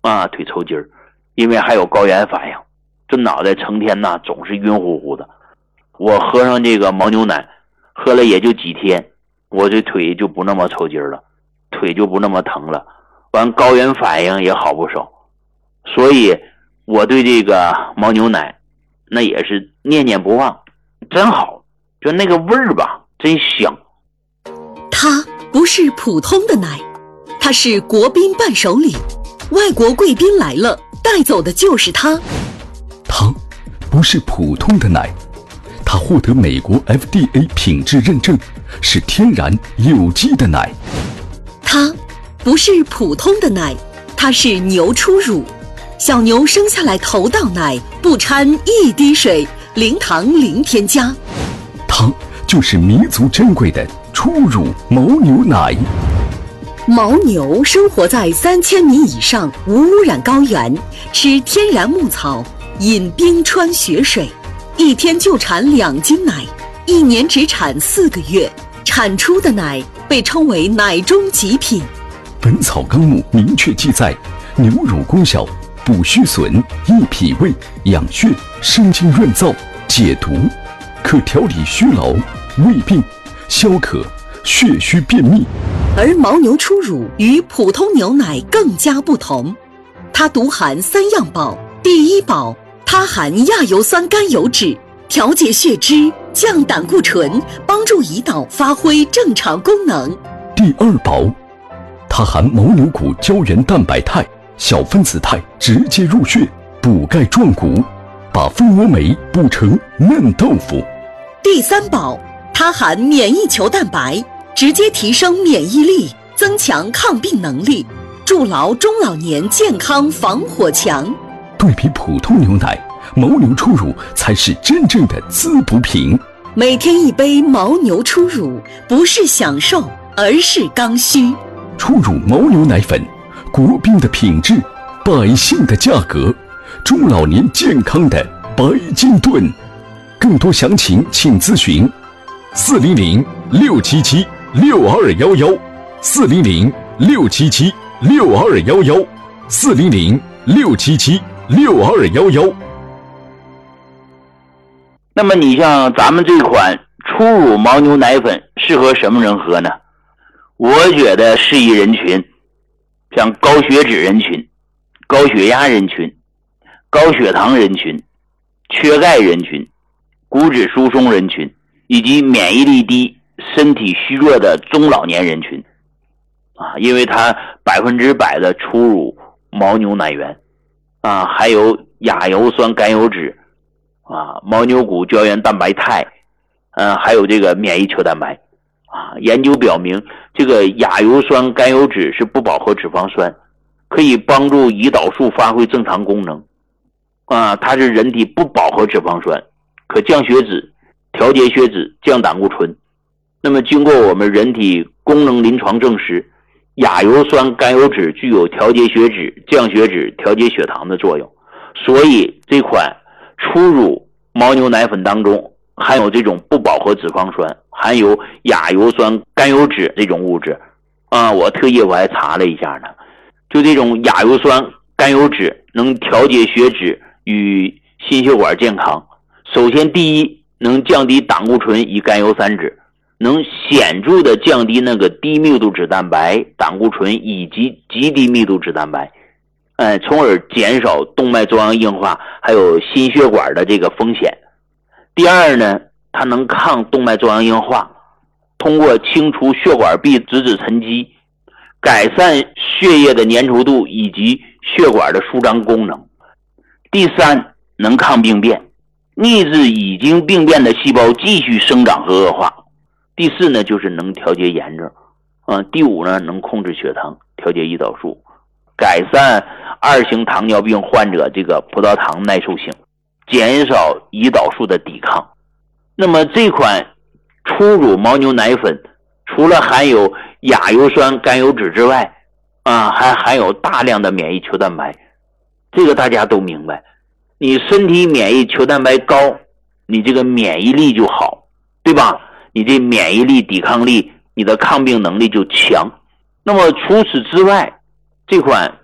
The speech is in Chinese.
腿抽筋儿，因为还有高原反应，这脑袋成天总是晕乎乎的。我喝上这个牦牛奶，喝了也就几天，我这腿就不那么抽筋了，腿就不那么疼了，完高原反应也好不少。所以我对这个牦牛奶那也是念念不忘，真好，就那个味儿吧，真香。 它不是普通的奶，它是国宾伴手礼，外国贵宾来了，带走的就是它。 它不是普通的奶，它获得美国 FDA 品质认证，是天然有机的奶。 它不是普通的奶，它是牛初乳，小牛生下来头道奶，不掺一滴水，零糖零添加。 它就是弥足珍贵的初乳牦牛奶。 牦牛生活在3000米以上无污染高原，吃天然牧草，饮冰川雪水，一天就产2斤奶，一年只产4个月，产出的奶被称为奶中极品。 本草纲目明确记载，牛乳功效：补虚损、益脾胃、养血、生津润燥、解毒，可调理虚劳、胃病、消渴、血虚便秘。 而牦牛初乳与普通牛奶更加不同，它独含3样宝。第一宝，它含亚油酸甘油酯，调节血脂，降胆固醇，帮助胰岛发挥正常功能。 第二宝，它含牦牛骨胶原蛋白肽，小分子肽直接入血，补钙壮骨，把蜂窝煤补成嫩豆腐。 第三宝，它含免疫球蛋白，直接提升免疫力，增强抗病能力，筑牢中老年健康防火墙。 对比普通牛奶，牦牛初乳才是真正的滋补品。 每天一杯牦牛初乳，不是享受，而是刚需。 初乳牦牛奶粉，国宾的品质，百姓的价格，中老年健康的白金盾。更多详情请咨询400-677-6211，400-677-6211，400-677-6211。 那么你像咱们这款初乳牦牛奶粉适合什么人喝呢？我觉得适宜人群，像高血脂人群、高血压人群、高血糖人群、缺钙人群、骨质疏松人群，以及免疫力低、身体虚弱的中老年人群因为它100%的初乳牦牛奶源还有亚油酸甘油酯牦牛骨胶原蛋白肽还有这个免疫球蛋白研究表明，这个亚油酸甘油酯是不饱和脂肪酸，可以帮助胰岛素发挥正常功能它是人体不饱和脂肪酸，可降血脂、调节血脂、降胆固醇。那么经过我们人体功能临床证实，亚油酸甘油酯具有调节血脂、降血脂、调节血糖的作用，所以这款初乳牦牛奶粉当中含有这种不饱和脂肪酸，含有亚油酸甘油酯这种物质我特意我还查了一下呢，就这种亚油酸甘油酯能调节血脂与心血管健康。首先第一，能降低胆固醇与甘油三酯，能显著的降低那个低密度脂蛋白、胆固醇以及极低密度脂蛋白从而减少动脉粥样硬化还有心血管的这个风险。第二呢，它能抗动脉粥样硬化，通过清除血管壁脂质沉积，改善血液的粘稠度以及血管的舒张功能。第三，能抗病变，抑制已经病变的细胞继续生长和恶化。第四呢，就是能调节炎症第五呢，能控制血糖，调节胰岛素，改善2型糖尿病患者这个葡萄糖耐受性，减少胰岛素的抵抗。那么这款初乳牦牛奶粉除了含有亚油酸甘油酯之外还含有大量的免疫球蛋白。这个大家都明白，你身体免疫球蛋白高，你这个免疫力就好，对吧？你这免疫力、抵抗力，你的抗病能力就强。那么除此之外，这款